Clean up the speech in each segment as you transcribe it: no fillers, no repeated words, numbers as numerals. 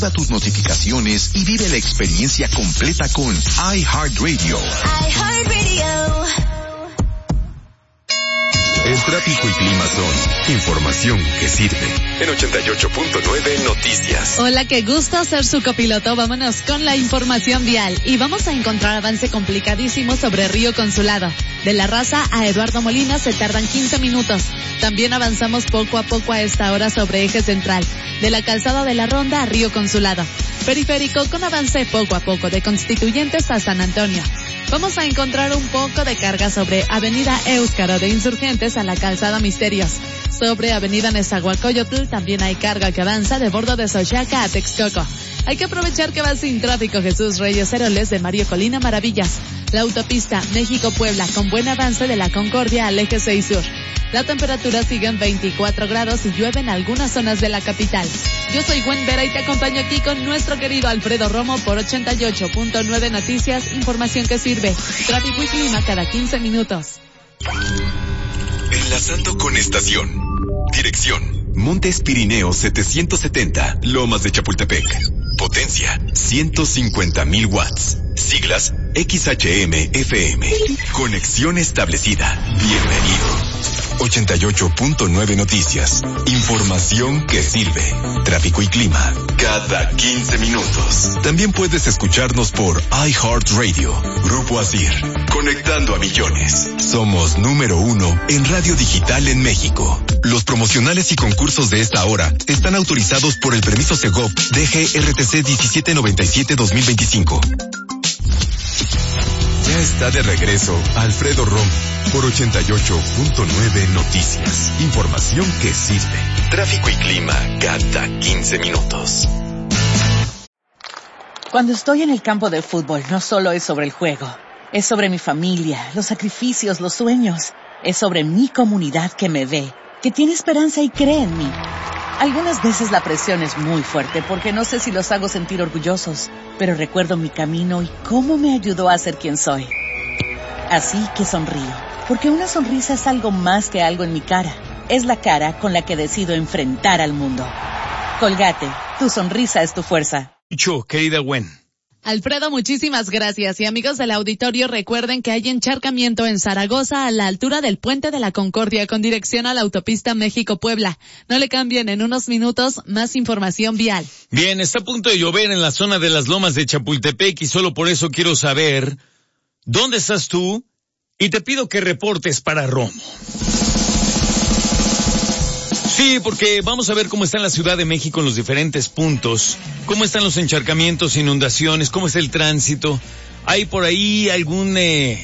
a tus notificaciones y vive la experiencia completa con iHeartRadio. El tráfico y clima son información que sirve. En 88.9 Noticias. Hola, qué gusto ser su copiloto. Vámonos con la información vial. Y vamos a encontrar avance complicadísimo sobre Río Consulado. De La Raza a Eduardo Molina se tardan 15 minutos. También avanzamos poco a poco a esta hora sobre Eje Central. De la Calzada de la Ronda a Río Consulado. Periférico con avance poco a poco de Constituyentes a San Antonio. Vamos a encontrar un poco de carga sobre Avenida Éuskaro de Insurgentes a la Calzada Misterios. Sobre Avenida Nezahualcóyotl también hay carga que avanza de Bordo de Xochaca a Texcoco. Hay que aprovechar que va sin tráfico Jesús Reyes Heroles de Mario Colina Maravillas. La autopista México-Puebla con buen avance de la Concordia al Eje 6 Sur. La temperatura sigue en 24 grados y llueve en algunas zonas de la capital. Yo soy Gwen Vera y te acompaño aquí con nuestro querido Alfredo Romo por 88.9 Noticias, información que sirve. Tráfico y clima cada 15 minutos. Enlazando con estación. Dirección: Montes Pirineos 770, Lomas de Chapultepec. Potencia: 150,000 watts. Siglas: XHM-FM. Conexión establecida. Bienvenido. 88.9 Noticias. Información que sirve. Tráfico y clima cada 15 minutos. También puedes escucharnos por iHeartRadio. Grupo Asir. Conectando a millones. Somos número 1 en radio digital en México. Los promocionales y concursos de esta hora están autorizados por el permiso Segov DGRTC 1797-2025. Ya está de regreso Alfredo Romo por 88.9 Noticias. Información que sirve. Tráfico y clima cada 15 minutos. Cuando estoy en el campo de fútbol, no solo es sobre el juego. Es sobre mi familia, los sacrificios, los sueños. Es sobre mi comunidad que me ve, que tiene esperanza y cree en mí. Algunas veces la presión es muy fuerte porque no sé si los hago sentir orgullosos, pero recuerdo mi camino y cómo me ayudó a ser quien soy. Así que sonrío, porque una sonrisa es algo más que algo en mi cara. Es la cara con la que decido enfrentar al mundo. Colgate, tu sonrisa es tu fuerza. Querida Gwen. Alfredo, muchísimas gracias. Y amigos del auditorio, recuerden que hay encharcamiento en Zaragoza a la altura del Puente de la Concordia con dirección a la autopista México-Puebla. No le cambien, en unos minutos más información vial. Bien, está a punto de llover en la zona de las Lomas de Chapultepec y solo por eso quiero saber dónde estás tú y te pido que reportes para Romo. Sí, porque vamos a ver cómo está en la Ciudad de México en los diferentes puntos, cómo están los encharcamientos, inundaciones, cómo está el tránsito. ¿Hay por ahí algún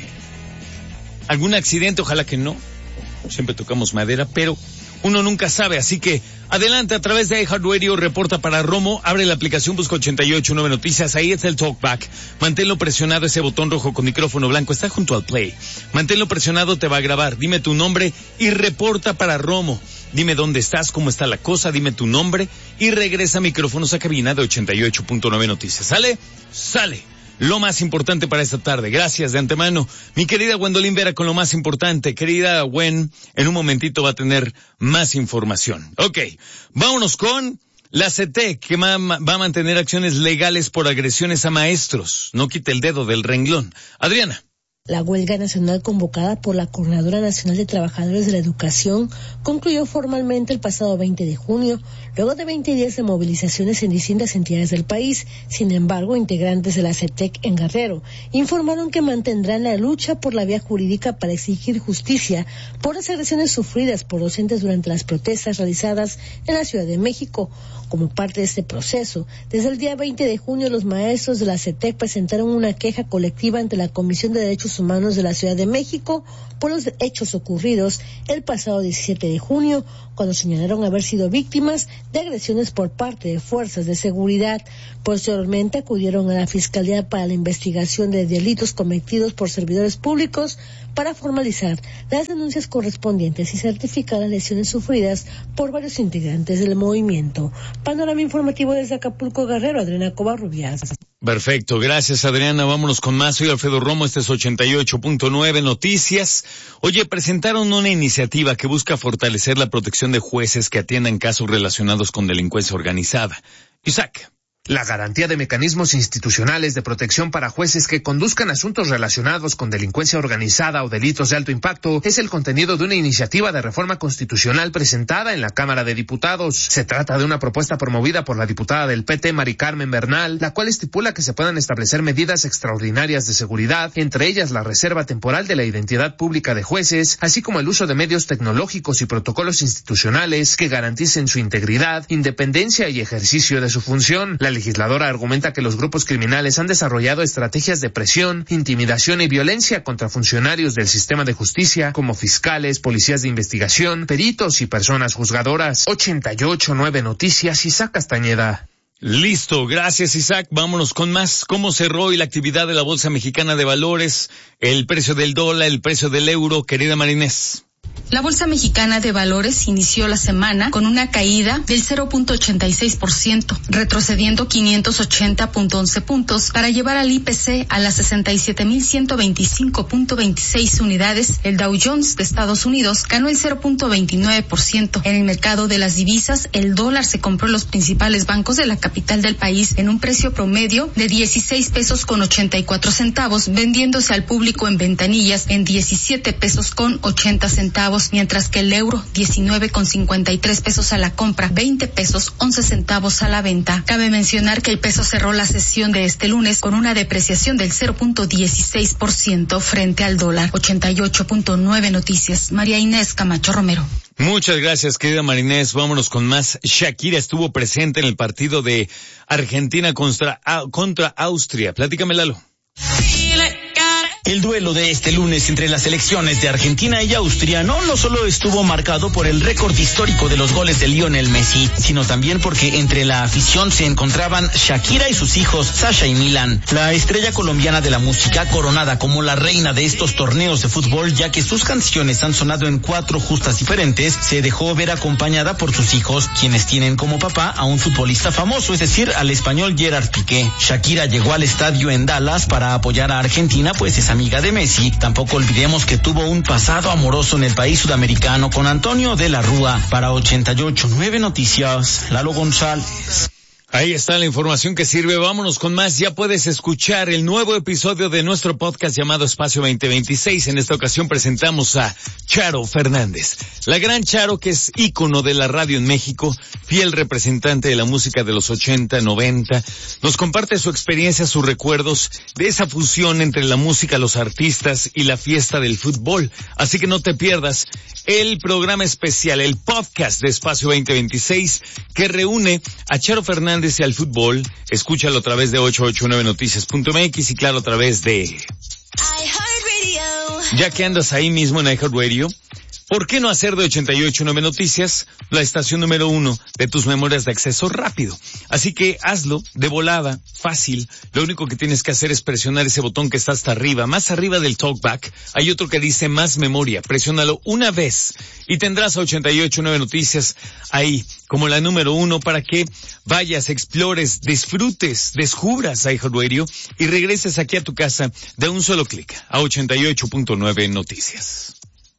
accidente? Ojalá que no. Siempre tocamos madera, pero uno nunca sabe, así que adelante a través de iHeartRadio, reporta para Romo, abre la aplicación, busca 88.9 Noticias, ahí está el talkback, manténlo presionado, ese botón rojo con micrófono blanco, está junto al play, manténlo presionado, te va a grabar, dime tu nombre y reporta para Romo, dime dónde estás, cómo está la cosa, dime tu nombre y regresa micrófonos a cabina de 88.9 Noticias, ¿sale? ¡Sale! Lo más importante para esta tarde. Gracias de antemano. Mi querida Gwendolyn Vera con lo más importante. Querida Gwen, en un momentito va a tener más información. Ok, vámonos con la CETEC, que va a mantener acciones legales por agresiones a maestros. No quite el dedo del renglón. Adriana. La huelga nacional convocada por la Coordinadora Nacional de Trabajadores de la Educación concluyó formalmente el pasado 20 de junio, luego de 20 días de movilizaciones en distintas entidades del país. Sin embargo, integrantes de la CETEC en Guerrero informaron que mantendrán la lucha por la vía jurídica para exigir justicia por las agresiones sufridas por docentes durante las protestas realizadas en la Ciudad de México. Como parte de este proceso, desde el día 20 de junio, los maestros de la CETEC presentaron una queja colectiva ante la Comisión de Derechos Humanos de la Ciudad de México por los hechos ocurridos el pasado 17 de junio, cuando señalaron haber sido víctimas de agresiones por parte de fuerzas de seguridad. Posteriormente acudieron a la Fiscalía para la investigación de delitos cometidos por servidores públicos para formalizar las denuncias correspondientes y certificar las lesiones sufridas por varios integrantes del movimiento. Panorama informativo desde Acapulco, Guerrero, Adriana Covarrubias. Perfecto, gracias Adriana, vámonos con más. Soy Alfredo Romo, este es 88.9 Noticias. Oye, presentaron una iniciativa que busca fortalecer la protección de jueces que atiendan casos relacionados con delincuencia organizada. Isaac. La garantía de mecanismos institucionales de protección para jueces que conduzcan asuntos relacionados con delincuencia organizada o delitos de alto impacto es el contenido de una iniciativa de reforma constitucional presentada en la Cámara de Diputados. Se trata de una propuesta promovida por la diputada del PT, Mari Carmen Bernal, la cual estipula que se puedan establecer medidas extraordinarias de seguridad, entre ellas la reserva temporal de la identidad pública de jueces, así como el uso de medios tecnológicos y protocolos institucionales que garanticen su integridad, independencia y ejercicio de su función. La legisladora argumenta que los grupos criminales han desarrollado estrategias de presión, intimidación y violencia contra funcionarios del sistema de justicia, como fiscales, policías de investigación, peritos y personas juzgadoras. 88.9 Noticias, Isaac Castañeda. Listo, gracias Isaac. Vámonos con más. ¿Cómo cerró hoy la actividad de la Bolsa Mexicana de Valores? El precio del dólar, el precio del euro, querida Marinés. La Bolsa Mexicana de Valores inició la semana con una caída del 0.86%, retrocediendo 580.11 puntos para llevar al IPC a las 67.125.26 unidades. El Dow Jones de Estados Unidos ganó el 0.29%. En el mercado de las divisas, el dólar se compró en los principales bancos de la capital del país en un precio promedio de 16 pesos con 84 centavos, vendiéndose al público en ventanillas en 17 pesos con 80 centavos. Mientras que el euro 19,53 pesos a la compra, 20 pesos 11 centavos a la venta. Cabe mencionar que el peso cerró la sesión de este lunes con una depreciación del 0.16% frente al dólar. 88.9 Noticias, María Inés Camacho Romero. Muchas gracias, querida Marinés. Vámonos con más. Shakira estuvo presente en el partido de Argentina contra Austria. Platícame, Lalo. El duelo de este lunes entre las selecciones de Argentina y Austria no solo estuvo marcado por el récord histórico de los goles de Lionel Messi, sino también porque entre la afición se encontraban Shakira y sus hijos Sasha y Milan. La estrella colombiana de la música, coronada como la reina de estos torneos de fútbol, ya que sus canciones han sonado en 4 justas diferentes, se dejó ver acompañada por sus hijos, quienes tienen como papá a un futbolista famoso, es decir, al español Gerard Piqué. Shakira llegó al estadio en Dallas para apoyar a Argentina, pues es amiga de Messi. Tampoco olvidemos que tuvo un pasado amoroso en el país sudamericano con Antonio de la Rúa. Para 88.9 Noticias, Lalo González. Ahí está la información que sirve. Vámonos con más. Ya puedes escuchar el nuevo episodio de nuestro podcast llamado Espacio 2026. En esta ocasión presentamos a Charo Fernández. La gran Charo, que es ícono de la radio en México, fiel representante de la música de los 80, 90. Nos comparte su experiencia, sus recuerdos de esa fusión entre la música, los artistas y la fiesta del fútbol. Así que no te pierdas el programa especial, el podcast de Espacio 2026, que reúne a Charo Fernández y al fútbol. Escúchalo a través de 889noticias.mx y claro, a través de ya que andas ahí mismo en iHeartRadio, ¿por qué no hacer de 88.9 Noticias la estación número 1 de tus memorias de acceso rápido? Así que hazlo de volada, fácil. Lo único que tienes que hacer es presionar ese botón que está hasta arriba, más arriba del TalkBack. Hay otro que dice más memoria. Presiónalo una vez y tendrás a 88.9 Noticias ahí como la número 1 para que vayas, explores, disfrutes, descubras iHeartRadio y regreses aquí a tu casa de un solo clic a 88.9 Noticias.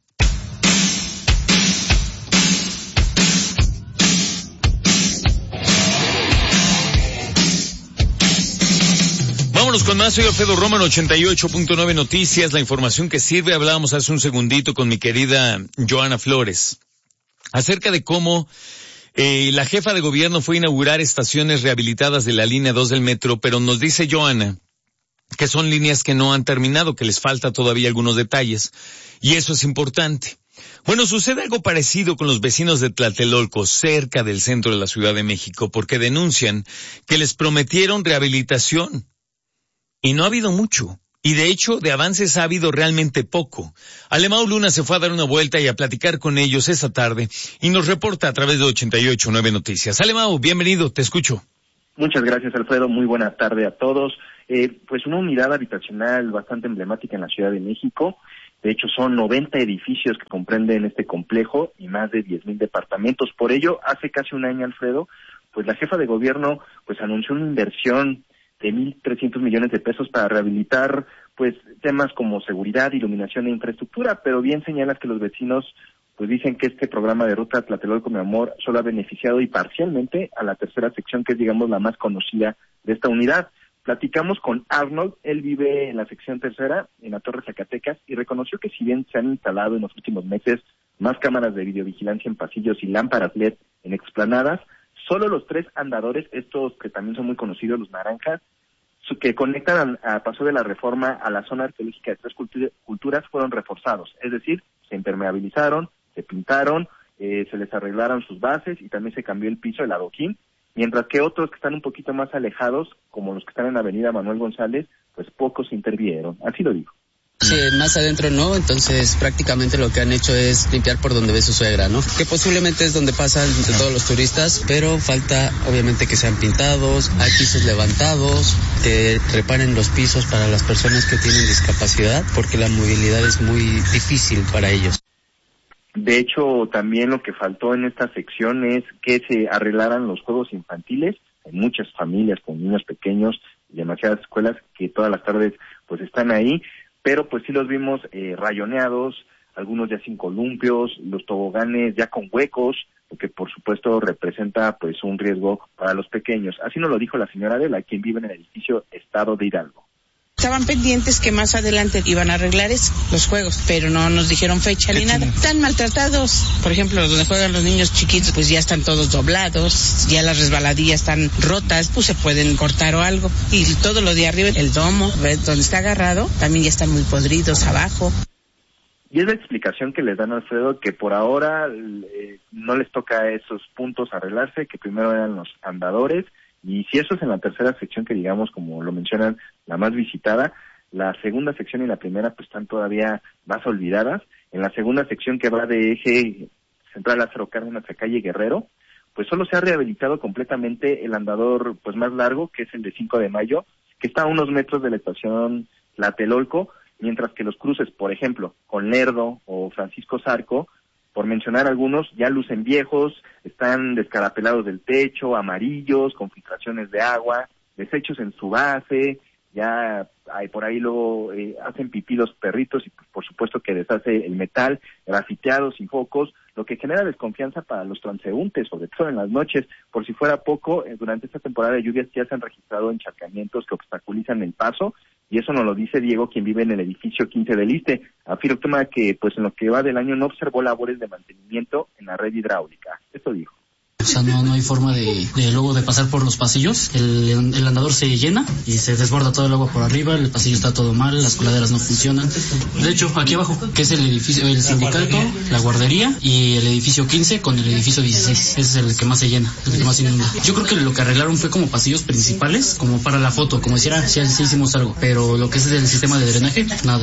Vámonos con más. Soy Alfredo Roma en 88.9 Noticias, la información que sirve. Hablábamos hace un segundito con mi querida Joana Flores acerca de cómo la jefa de gobierno fue a inaugurar estaciones rehabilitadas de la línea 2 del metro, pero nos dice Joana que son líneas que no han terminado, que les falta todavía algunos detalles, y eso es importante. Bueno, sucede algo parecido con los vecinos de Tlatelolco, cerca del centro de la Ciudad de México, porque denuncian que les prometieron rehabilitación y no ha habido mucho. Y de hecho, de avances ha habido realmente poco. Alemão Luna se fue a dar una vuelta y a platicar con ellos esta tarde y nos reporta a través de 88.9 Noticias. Alemão, bienvenido, te escucho. Muchas gracias, Alfredo. Muy buena tarde a todos. Pues una unidad habitacional bastante emblemática en la Ciudad de México. De hecho, son 90 edificios que comprenden este complejo y más de 10,000 departamentos. Por ello, hace casi un año, Alfredo, pues la jefa de gobierno pues anunció una inversión de 1,300 millones de pesos para rehabilitar pues temas como seguridad, iluminación e infraestructura, pero bien señalas que los vecinos pues dicen que este programa de Ruta Tlatelolco, mi amor, solo ha beneficiado y parcialmente a la tercera sección, que es, digamos, la más conocida de esta unidad. Platicamos con Arnold, él vive en la sección tercera, en la Torre Zacatecas, y reconoció que si bien se han instalado en los últimos meses más cámaras de videovigilancia en pasillos y lámparas LED en explanadas, solo los 3 andadores, estos que también son muy conocidos, los naranjas, que conectan a Paso de la Reforma a la zona arqueológica de 3 culturas, fueron reforzados, es decir, se impermeabilizaron, se pintaron, se les arreglaron sus bases y también se cambió el piso, el adoquín, mientras que otros que están un poquito más alejados, como los que están en la avenida Manuel González, pues pocos intervinieron, así lo digo. Sí, más adentro no, entonces prácticamente lo que han hecho es limpiar por donde ve su suegra, ¿no? Que posiblemente es donde pasan todos los turistas, pero falta obviamente que sean pintados, hay pisos levantados, que reparen los pisos para las personas que tienen discapacidad, porque la movilidad es muy difícil para ellos. De hecho, también lo que faltó en esta sección es que se arreglaran los juegos infantiles. Hay muchas familias con niños pequeños y demasiadas escuelas que todas las tardes pues están ahí, pero pues sí los vimos rayoneados, algunos ya sin columpios, los toboganes ya con huecos, lo que por supuesto representa pues un riesgo para los pequeños. Así nos lo dijo la señora Adela, quien vive en el edificio Estado de Hidalgo. Estaban pendientes que más adelante iban a arreglar los juegos, pero no nos dijeron fecha ni nada. Están maltratados. Por ejemplo, donde juegan los niños chiquitos, pues ya están todos doblados, ya las resbaladillas están rotas, pues se pueden cortar o algo. Y todo lo de arriba, el domo, donde está agarrado, también ya están muy podridos abajo. Y es la explicación que les dan, Alfredo, que por ahora no les toca a esos puntos arreglarse, que primero eran los andadores. Y si eso es en la tercera sección, que digamos, como lo mencionan, la más visitada, la segunda sección y la primera pues están todavía más olvidadas. En la segunda sección, que va de eje central Lázaro Cárdenas a calle Guerrero, pues solo se ha rehabilitado completamente el andador pues más largo, que es el de 5 de Mayo, que está a unos metros de la estación Tlatelolco, mientras que los cruces, por ejemplo, con Lerdo o Francisco Zarco, por mencionar algunos, ya lucen viejos, están descarapelados del techo, amarillos, con filtraciones de agua, desechos en su base, ya hay por ahí luego hacen pipí los perritos y por supuesto que deshace el metal, grafiteados y focos, lo que genera desconfianza para los transeúntes, sobre todo en las noches. Por si fuera poco, durante esta temporada de lluvias ya se han registrado encharcamientos que obstaculizan el paso, y eso nos lo dice Diego, quien vive en el edificio 15 del Iste. Afirma que pues en lo que va del año no observó labores de mantenimiento en la red hidráulica. Esto dijo. O sea, no hay forma de luego de pasar por los pasillos. El andador se llena y se desborda todo el agua por arriba, el pasillo está todo mal, las coladeras no funcionan. De hecho, aquí abajo, que es el edificio, el sindicato, la guardería y el edificio 15 con el edificio 16. Ese es el que más se llena, el que más inunda. Yo creo que lo que arreglaron fue como pasillos principales, como para la foto, como decir, sí hicimos algo. Pero lo que es el sistema de drenaje, nada.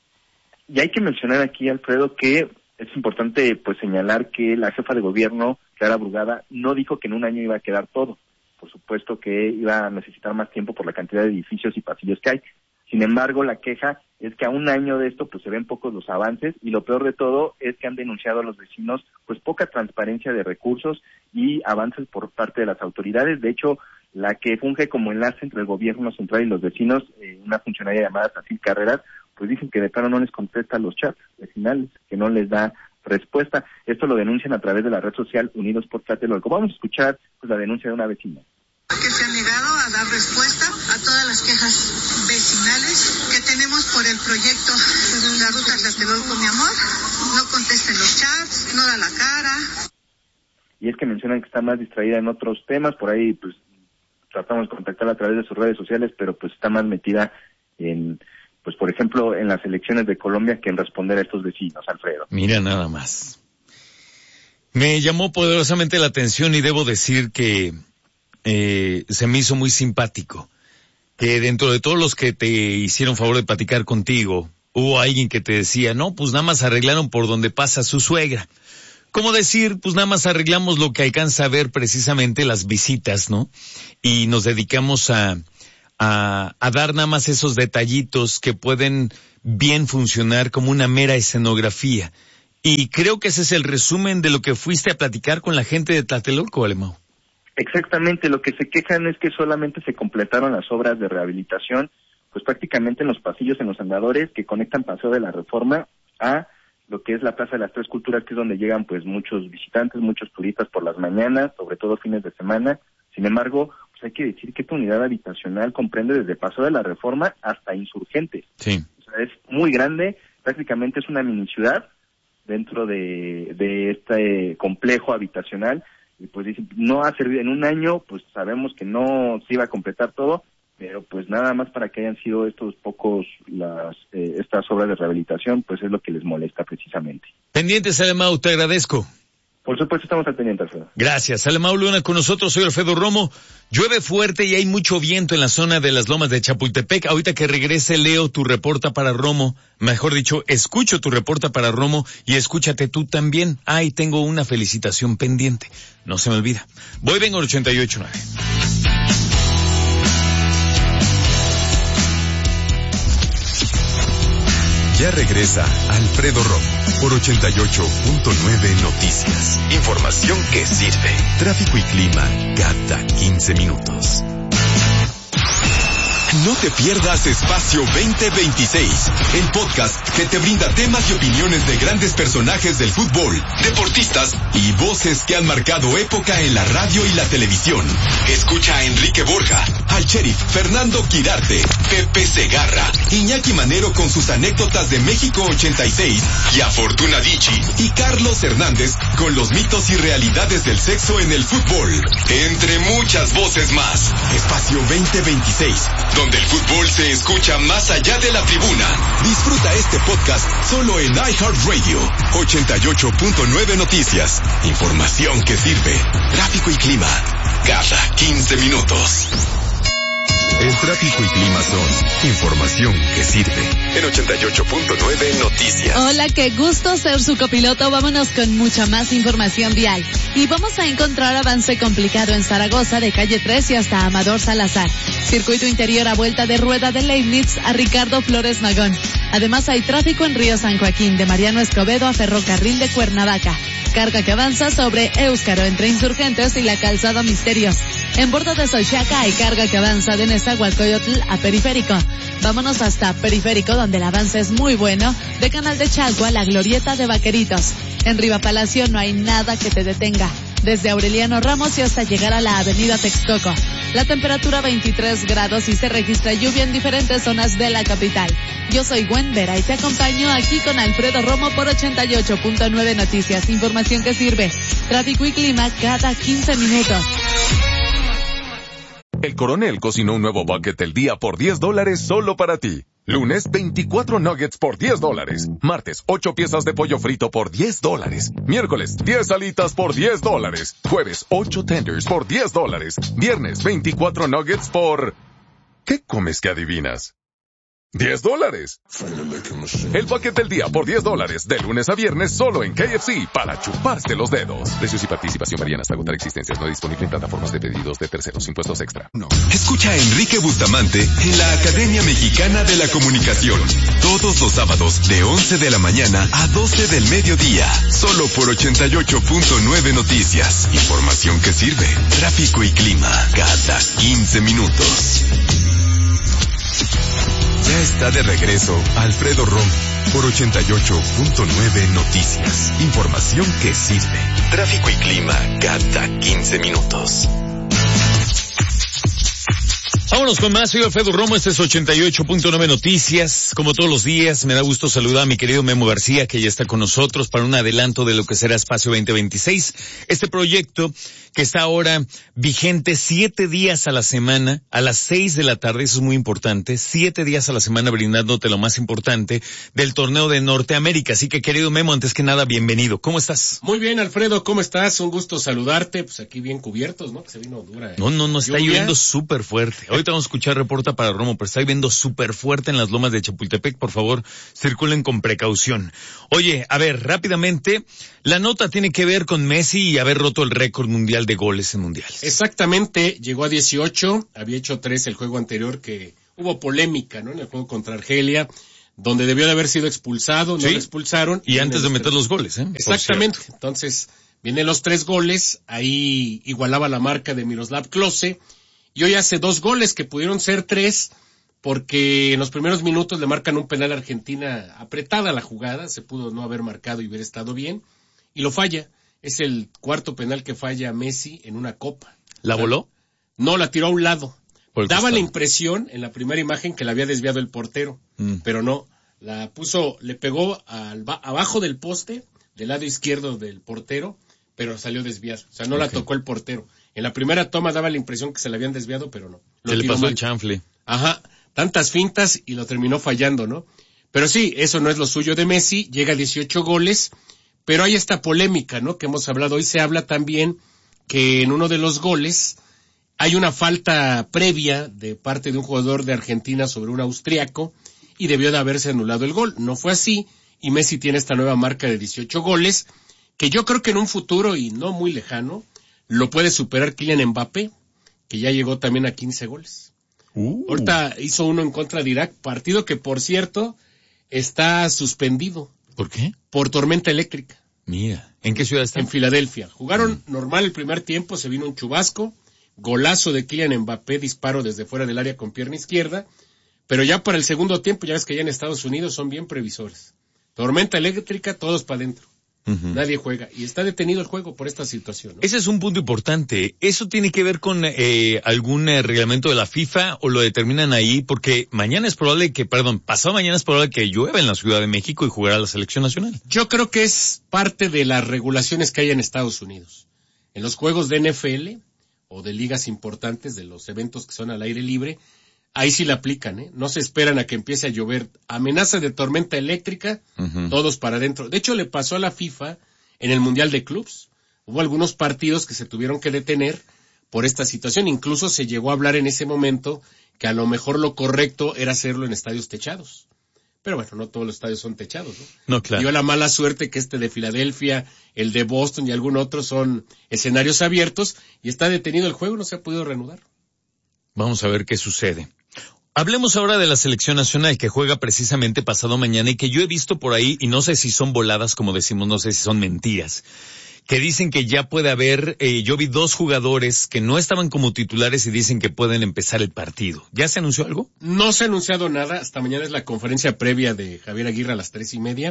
Y hay que mencionar aquí, Alfredo, que es importante pues señalar que la jefa de gobierno, Clara Brugada, no dijo que en un año iba a quedar todo. Por supuesto que iba a necesitar más tiempo por la cantidad de edificios y pasillos que hay. Sin embargo, la queja es que a un año de esto pues se ven pocos los avances, y lo peor de todo es que han denunciado a los vecinos pues poca transparencia de recursos y avances por parte de las autoridades. De hecho, la que funge como enlace entre el gobierno central y los vecinos, una funcionaria llamada Cecil Carreras, pues dicen que de plano no les contesta los chats vecinales, que no les da respuesta. Esto lo denuncian a través de la red social Unidos por Tlatelolco. Vamos a escuchar pues la denuncia de una vecina. Que se han negado a dar respuesta a todas las quejas vecinales que tenemos por el proyecto de la Ruta Tlatelolco, mi amor. No contesten los chats, no da la cara. Y es que mencionan que está más distraída en otros temas, por ahí pues tratamos de contactarla a través de sus redes sociales, pero pues está más metida en, pues por ejemplo, en las elecciones de Colombia que en responder a estos vecinos, Alfredo. Mira nada más. Me llamó poderosamente la atención y debo decir que se me hizo muy simpático que dentro de todos los que te hicieron favor de platicar contigo, hubo alguien que te decía, no, pues nada más arreglaron por donde pasa su suegra. ¿Cómo decir? Pues nada más arreglamos lo que alcanza a ver precisamente las visitas, ¿no? Y nos dedicamos a dar nada más esos detallitos que pueden bien funcionar como una mera escenografía. Y creo que ese es el resumen de lo que fuiste a platicar con la gente de Tlatelolco, Alemão. Exactamente, lo que se quejan es que solamente se completaron las obras de rehabilitación, pues prácticamente en los pasillos, en los andadores que conectan Paseo de la Reforma a lo que es la Plaza de las Tres Culturas, que es donde llegan pues muchos visitantes, muchos turistas por las mañanas, sobre todo fines de semana. Sin embargo, pues hay que decir que esta unidad habitacional comprende desde Paseo de la Reforma hasta Insurgentes. Sí. O sea, es muy grande, prácticamente es una mini ciudad dentro de este complejo habitacional, y pues no ha servido en un año, pues sabemos que no se iba a completar todo, pero pues nada más para que hayan sido estos pocos estas obras de rehabilitación, pues es lo que les molesta precisamente. Pendientes, Alemão, te agradezco. Por supuesto, estamos al pendiente, Alfredo. Gracias. Alemão Luna con nosotros, soy Alfredo Romo. Llueve fuerte y hay mucho viento en la zona de las Lomas de Chapultepec. Ahorita que regrese, leo tu reporta para Romo. Mejor dicho, escucho tu reporta para Romo y escúchate tú también. Ay, tengo una felicitación pendiente. No se me olvida. Voy, vengo al 88.9. Ya regresa Alfredo Romo por 88.9 Noticias. Información que sirve. Tráfico y clima cada 15 minutos. No te pierdas Espacio 2026, el podcast que te brinda temas y opiniones de grandes personajes del fútbol, deportistas y voces que han marcado época en la radio y la televisión. Escucha a Enrique Borja, al sheriff Fernando Quirarte, Pepe Segarra, Iñaki Manero con sus anécdotas de México 86 y a Fortuna Dicci y Carlos Hernández con los mitos y realidades del sexo en el fútbol, entre muchas voces más. Espacio 2026, donde el fútbol se escucha más allá de la tribuna. Disfruta este podcast solo en iHeartRadio. 88.9 Noticias. Información que sirve. Tráfico y clima cada 15 minutos. El tráfico y clima son información que sirve. En 88.9 Noticias. Hola, qué gusto ser su copiloto. Vámonos con mucha más información vial. Y vamos a encontrar avance complicado en Zaragoza, de calle 3 y hasta Amador Salazar. Circuito interior a vuelta de rueda de Leibniz a Ricardo Flores Magón. Además hay tráfico en Río San Joaquín, de Mariano Escobedo a Ferrocarril de Cuernavaca. Carga que avanza sobre Éuscaro entre Insurgentes y la Calzada Misterios. En Bordo de Xochaca hay carga que avanza de Nezahualcóyotl a Periférico. Vámonos hasta Periférico, donde el avance es muy bueno, de Canal de Chalco a la Glorieta de Vaqueritos. En Riva Palacio no hay nada que te detenga, desde Aureliano Ramos y hasta llegar a la Avenida Texcoco. La temperatura 23 grados y se registra lluvia en diferentes zonas de la capital. Yo soy Gwen Vera y te acompaño aquí con Alfredo Romo por 88.9 Noticias. Información que sirve. Tráfico y clima cada 15 minutos. El Coronel cocinó un nuevo bucket del día por $10 solo para ti. Lunes, 24 nuggets por $10. Martes, 8 piezas de pollo frito por $10. Miércoles, 10 alitas por $10. Jueves, 8 tenders por $10. Viernes, 24 nuggets por... ¿Qué comes que adivinas? $10. El bucket del día por $10, de lunes a viernes solo en KFC, para chuparse los dedos. Precios y participación varían hasta agotar existencias. No disponible en plataformas de pedidos de terceros. Impuestos extra. No. Escucha a Enrique Bustamante en la Academia Mexicana de la Comunicación. Todos los sábados de 11 de la mañana a 12 del mediodía. Solo por 88.9 Noticias. Información que sirve. Tráfico y clima cada 15 minutos. Ya está de regreso Alfredo Romo por 88.9 Noticias. Información que sirve. Tráfico y clima cada 15 minutos. Vámonos con más, soy Alfredo Romo, este es 88.9 Noticias. Como todos los días, me da gusto saludar a mi querido Memo García, que ya está con nosotros para un adelanto de lo que será Espacio 2026. Este proyecto que está ahora vigente 7 días a la semana, a las 6 de la tarde, eso es muy importante, 7 días a la semana brindándote lo más importante del torneo de Norteamérica. Así que, querido Memo, antes que nada, bienvenido. ¿Cómo estás? Muy bien, Alfredo, ¿cómo estás? Un gusto saludarte, pues aquí bien cubiertos, ¿no? Que se vino dura. No, está lloviendo súper fuerte. Ahorita vamos a escuchar reporta para Romo, pero está lloviendo súper fuerte en las Lomas de Chapultepec. Por favor, circulen con precaución. Oye, a ver, rápidamente, la nota tiene que ver con Messi y haber roto el récord mundial de goles en mundiales. Exactamente, llegó a 18, había hecho 3 el juego anterior, que hubo polémica, ¿no? En el juego contra Argelia, donde debió de haber sido expulsado, no lo expulsaron. Y antes de meter los goles, ¿eh? Exactamente, entonces vienen los 3 goles, ahí igualaba la marca de Miroslav Klose, y hoy hace 2 goles que pudieron ser 3, porque en los primeros minutos le marcan un penal a Argentina, apretada la jugada, se pudo no haber marcado y hubiera estado bien, y lo falla. Es el cuarto penal que falla Messi en una copa. ¿La voló? No, la tiró a un lado. Daba la impresión en la primera imagen que la había desviado el portero, pero no, la puso, le pegó abajo del poste, del lado izquierdo del portero, pero salió desviado. O sea, no la tocó el portero. En la primera toma daba la impresión que se la habían desviado, pero no. Se le pasó el chanfle. Ajá, tantas fintas y lo terminó fallando, ¿no? Pero sí, eso no es lo suyo de Messi, llega a 18 goles, pero hay esta polémica, ¿no? Que hemos hablado. Hoy se habla también que en uno de los goles hay una falta previa de parte de un jugador de Argentina sobre un austriaco y debió de haberse anulado el gol. No fue así y Messi tiene esta nueva marca de 18 goles que yo creo que en un futuro y no muy lejano lo puede superar Kylian Mbappé, que ya llegó también a 15 goles. Ahorita hizo uno en contra de Irak, partido que por cierto está suspendido. ¿Por qué? Por tormenta eléctrica. Mira, ¿en qué ciudad está? En Filadelfia. Jugaron normal el primer tiempo, se vino un chubasco, golazo de Kylian Mbappé, disparo desde fuera del área con pierna izquierda, pero ya para el segundo tiempo, ya ves que ya en Estados Unidos son bien previsores. Tormenta eléctrica, todos para adentro. Nadie juega. Y está detenido el juego por esta situación, ¿no? Ese es un punto importante. ¿Eso tiene que ver con algún reglamento de la FIFA o lo determinan ahí? Porque pasado mañana es probable que llueva en la Ciudad de México y jugará la selección nacional. Yo creo que es parte de las regulaciones que hay en Estados Unidos. En los juegos de NFL o de ligas importantes, de los eventos que son al aire libre, ahí sí la aplican, ¿eh? No se esperan a que empiece a llover. Amenaza de tormenta eléctrica, todos para adentro. De hecho, le pasó a la FIFA en el Mundial de Clubs. Hubo algunos partidos que se tuvieron que detener por esta situación. Incluso se llegó a hablar en ese momento que a lo mejor lo correcto era hacerlo en estadios techados. Pero bueno, no todos los estadios son techados, ¿no? No, claro. Dio la mala suerte que de Filadelfia, el de Boston y algún otro son escenarios abiertos y está detenido el juego, no se ha podido reanudar. Vamos a ver qué sucede. Hablemos ahora de la selección nacional que juega precisamente pasado mañana y que yo he visto por ahí, y no sé si son voladas, como decimos, no sé si son mentiras, que dicen que ya puede haber, yo vi 2 jugadores que no estaban como titulares y dicen que pueden empezar el partido. ¿Ya se anunció algo? No se ha anunciado nada, hasta mañana es la conferencia previa de Javier Aguirre a las 3:30.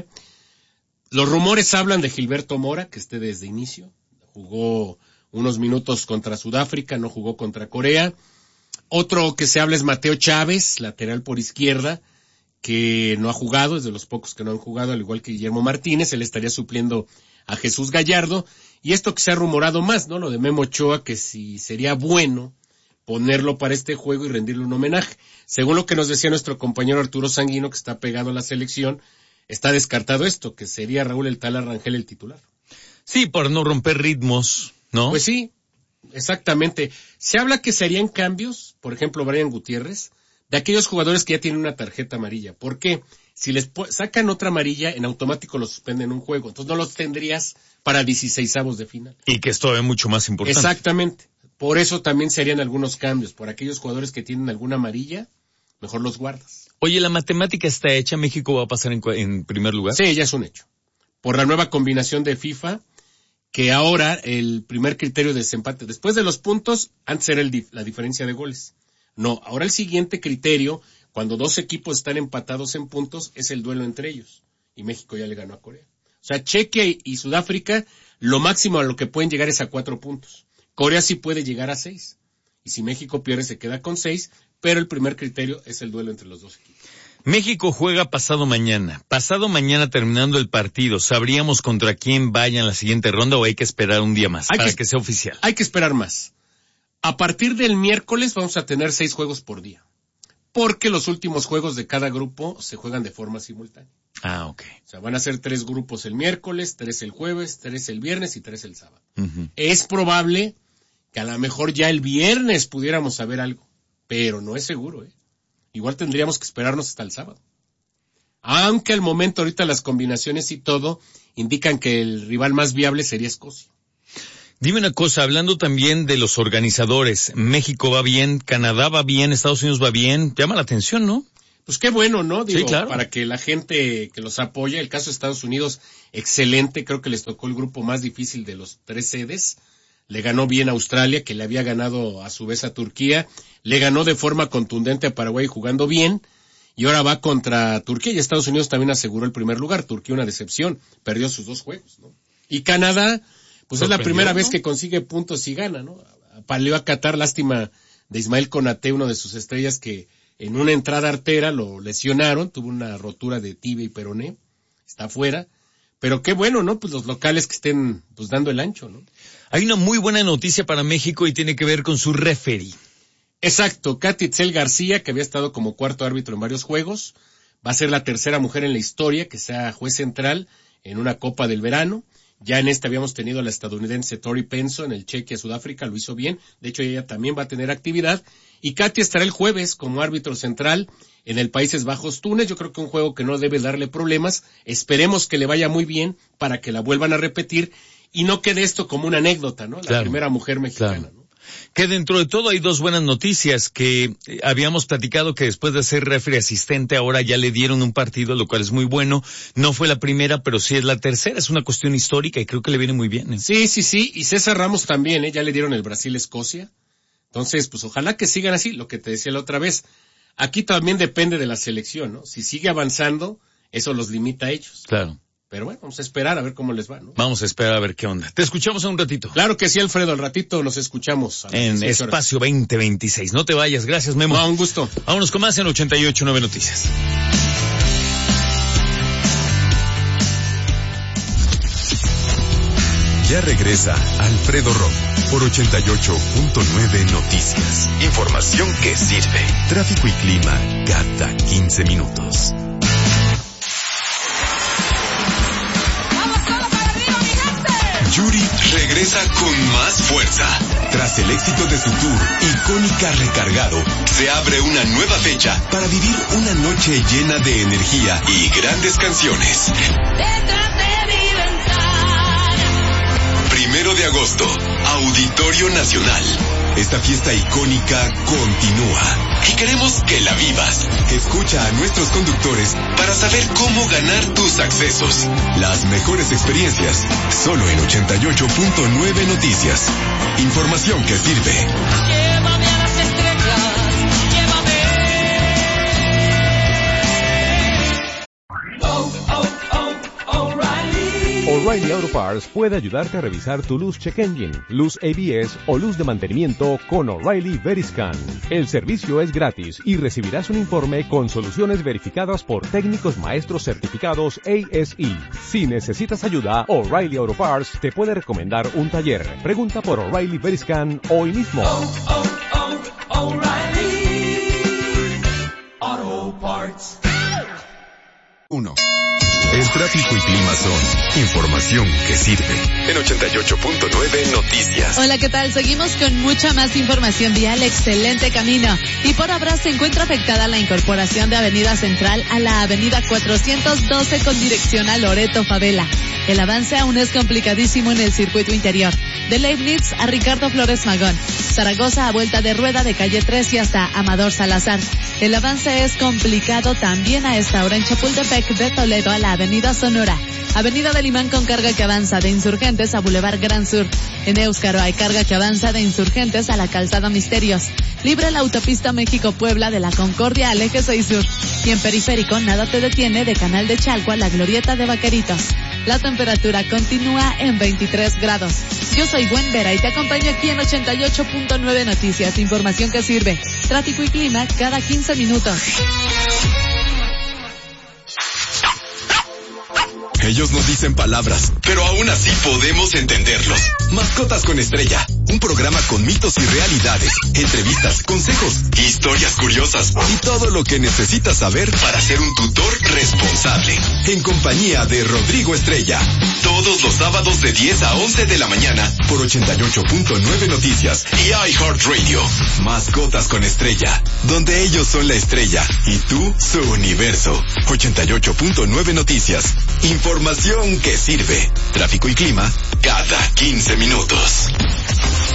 Los rumores hablan de Gilberto Mora, que esté desde inicio, jugó unos minutos contra Sudáfrica, no jugó contra Corea. Otro que se habla es Mateo Chávez, lateral por izquierda, que no ha jugado, es de los pocos que no han jugado, al igual que Guillermo Martínez, él estaría supliendo a Jesús Gallardo. Y esto que se ha rumorado más, ¿no? Lo de Memo Ochoa, que si sería bueno ponerlo para este juego y rendirle un homenaje. Según lo que nos decía nuestro compañero Arturo Sanguino, que está pegado a la selección, está descartado esto, que sería Raúl El Tala Rangel el titular. Sí, por no romper ritmos, ¿no? Pues sí. Exactamente. Se habla que serían cambios, por ejemplo, Brian Gutiérrez, de aquellos jugadores que ya tienen una tarjeta amarilla. ¿Por qué? Si les sacan otra amarilla, en automático los suspenden un juego. Entonces no los tendrías para 16avos de final. Y que esto es mucho más importante. Exactamente. Por eso también se harían algunos cambios. Por aquellos jugadores que tienen alguna amarilla, mejor los guardas. Oye, ¿la matemática está hecha? ¿México va a pasar en primer lugar? Sí, ya es un hecho. Por la nueva combinación de FIFA, que ahora el primer criterio de desempate, después de los puntos, antes era la diferencia de goles. No, ahora el siguiente criterio, cuando 2 equipos están empatados en puntos, es el duelo entre ellos. Y México ya le ganó a Corea. O sea, Chequia y Sudáfrica, lo máximo a lo que pueden llegar es a 4 puntos. Corea sí puede llegar a 6. Y si México pierde, se queda con 6, pero el primer criterio es el duelo entre los 2 equipos. México juega pasado mañana. Pasado mañana terminando el partido, ¿sabríamos contra quién vaya en la siguiente ronda o hay que esperar un día más para que sea oficial? Hay que esperar más. A partir del miércoles vamos a tener 6 juegos por día. Porque los últimos juegos de cada grupo se juegan de forma simultánea. Ah, ok. O sea, van a ser 3 grupos el miércoles, 3 el jueves, 3 el viernes y 3 el sábado. Es probable que a lo mejor ya el viernes pudiéramos saber algo, pero no es seguro, ¿eh? Igual tendríamos que esperarnos hasta el sábado. Aunque al momento ahorita las combinaciones y todo indican que el rival más viable sería Escocia. Dime una cosa, hablando también de los organizadores, México va bien, Canadá va bien, Estados Unidos va bien, llama la atención, ¿no? Pues qué bueno, ¿no? Digo, sí, claro. Para que la gente que los apoya, el caso de Estados Unidos, excelente, creo que les tocó el grupo más difícil de los 3 sedes. le ganó bien a Australia, que le había ganado a su vez a Turquía, le ganó de forma contundente a Paraguay jugando bien, y ahora va contra Turquía, y Estados Unidos también aseguró el primer lugar. Turquía una decepción, perdió sus 2 juegos, ¿no? Y Canadá, pues es la primera vez que consigue puntos y gana, ¿no? Paleó a Qatar, lástima de Ismael Konaté, uno de sus estrellas, que en una entrada artera lo lesionaron, tuvo una rotura de tibia y peroné, está fuera. Pero qué bueno, ¿no? Pues los locales que estén pues dando el ancho, ¿no? Hay una muy buena noticia para México y tiene que ver con su referee. Exacto, Katy Itzel García, que había estado como cuarto árbitro en varios juegos, va a ser la tercera mujer en la historia que sea juez central en una Copa del Verano. Ya en esta habíamos tenido a la estadounidense Tori Penso en el Chequia-Sudáfrica, lo hizo bien. De hecho, ella también va a tener actividad. Y Katy estará el jueves como árbitro central en el Países Bajos-Túnez. Yo creo que un juego que no debe darle problemas. Esperemos que le vaya muy bien para que la vuelvan a repetir y no quede esto como una anécdota, ¿no? La primera mujer mexicana, ¿no? Que dentro de todo hay 2 buenas noticias, que habíamos platicado que después de ser referee asistente ahora ya le dieron un partido, lo cual es muy bueno. No fue la primera, pero sí es la tercera. Es una cuestión histórica y creo que le viene muy bien, ¿eh? Sí. Y César Ramos también, ya le dieron el Brasil-Escocia. Entonces, pues ojalá que sigan así, lo que te decía la otra vez. Aquí también depende de la selección, ¿no? Si sigue avanzando, eso los limita a ellos. Claro. Pero bueno, vamos a esperar a ver cómo les va, ¿no? Vamos a esperar a ver qué onda. Te escuchamos en un ratito. Claro que sí, Alfredo, al ratito nos escuchamos. En Espacio 2026. No te vayas, gracias, Memo. No, un gusto. Vámonos con más en 88.9 Noticias. Ya regresa Alfredo Romo por 88.9 Noticias. Información que sirve. Tráfico y clima cada 15 minutos. Yuri regresa con más fuerza. Tras el éxito de su tour Icónica Recargado, se abre una nueva fecha para vivir una noche llena de energía y grandes canciones. 1 de agosto, Auditorio Nacional. Esta fiesta icónica continúa y queremos que la vivas. Escucha a nuestros conductores para saber cómo ganar tus accesos. Las mejores experiencias, solo en 88.9 Noticias. Información que sirve. Llévame a las estrellas, llévame. O'Reilly Auto Parts puede ayudarte a revisar tu luz check engine, luz ABS o luz de mantenimiento con O'Reilly Veriscan. El servicio es gratis y recibirás un informe con soluciones verificadas por técnicos maestros certificados ASE. Si necesitas ayuda, O'Reilly Auto Parts te puede recomendar un taller. Pregunta por O'Reilly Veriscan hoy mismo. O'Reilly Auto Parts. 1. El tráfico y clima son información que sirve. En 88.9 Noticias. Hola, ¿qué tal? Seguimos con mucha más información vial, excelente camino. Y por ahora se encuentra afectada la incorporación de Avenida Central a la Avenida 412 con dirección a Loreto Favela. El avance aún es complicadísimo en el circuito interior. De Leibniz a Ricardo Flores Magón. Zaragoza a vuelta de rueda de calle 3 y hasta Amador Salazar. El avance es complicado también a esta hora en Chapultepec, de Toledo a la Avenida Sonora. Avenida del Imán con carga que avanza de Insurgentes a Boulevard Gran Sur. En Éuskaro hay carga que avanza de Insurgentes a la Calzada Misterios. Libre la autopista México-Puebla de la Concordia al Eje 6 Sur. Y en Periférico nada te detiene de Canal de Chalco a la Glorieta de Vaqueritos. La temperatura continúa en 23 grados. Yo soy Gwen Vera y te acompaño aquí en 88.9 Noticias. Información que sirve. Tráfico y clima cada 15 minutos. Ellos nos dicen palabras, pero aún así podemos entenderlos. Mascotas con Estrella, un programa con mitos y realidades, entrevistas, consejos, historias curiosas y todo lo que necesitas saber para ser un tutor responsable. En compañía de Rodrigo Estrella, todos los sábados de 10 a 11 de la mañana por 88.9 Noticias y iHeartRadio. Mascotas con Estrella, donde ellos son la estrella y tú su universo. 88.9 Noticias. Información que sirve. Tráfico y clima cada 15 minutos.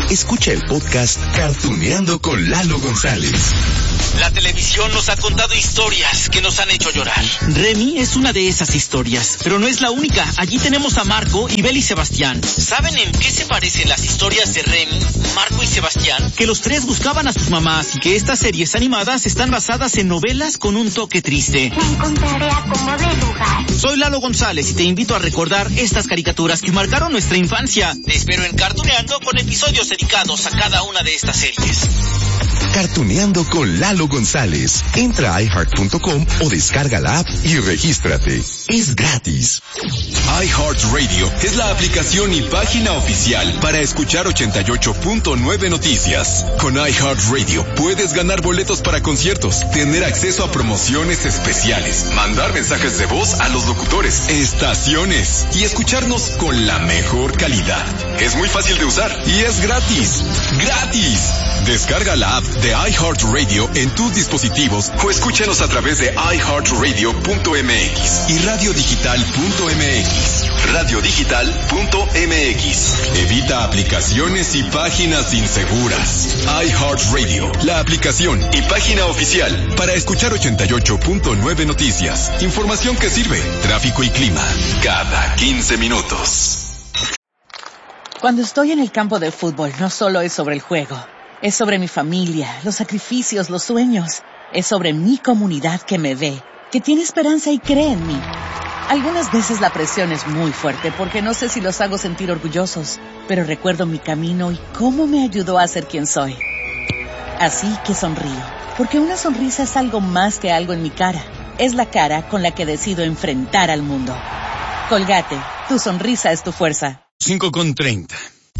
escucha el podcast Cartuneando con Lalo González. La televisión nos ha contado historias que nos han hecho llorar. Remy es una de esas historias, pero no es la única. Allí tenemos a Marco, Ibel y Sebastián. ¿Saben en qué se parecen las historias de Remy, Marco y Sebastián? Que los tres buscaban a sus mamás y que estas series animadas están basadas en novelas con un toque triste. Me encontraré a como de lugar. Soy Lalo González y te invito a recordar estas caricaturas que marcaron nuestra infancia. Te espero en Cartuneando con episodios dedicados a cada una de estas series. Cartuneando con Lalo González. Entra a iHeart.com o descarga la app y regístrate. Es gratis. iHeartRadio es la aplicación y página oficial para escuchar 88.9 Noticias. Con iHeartRadio puedes ganar boletos para conciertos, tener acceso a promociones especiales, mandar mensajes de voz a los locutores, estaciones y escucharnos con la mejor calidad. Es muy fácil de usar y es gratis. ¡Gratis! Descarga la app de iHeartRadio en tus dispositivos o escúchanos a través de iHeartRadio.mx y radiodigital.mx. Radiodigital.mx. Evita aplicaciones y páginas inseguras. iHeartRadio, la aplicación y página oficial para escuchar 88.9 Noticias. Información que sirve. Tráfico y clima cada 15 minutos. Cuando estoy en el campo de fútbol, no solo es sobre el juego. Es sobre mi familia, los sacrificios, los sueños. Es sobre mi comunidad que me ve, que tiene esperanza y cree en mí. Algunas veces la presión es muy fuerte porque no sé si los hago sentir orgullosos, pero recuerdo mi camino y cómo me ayudó a ser quien soy. Así que sonrío, porque una sonrisa es algo más que algo en mi cara. Es la cara con la que decido enfrentar al mundo. Colgate, tu sonrisa es tu fuerza. 5:30.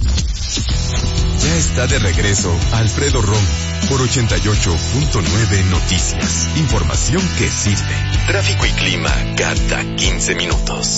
Ya está de regreso Alfredo Romo por 88.9 Noticias. Información que sirve. Tráfico y clima cada 15 minutos.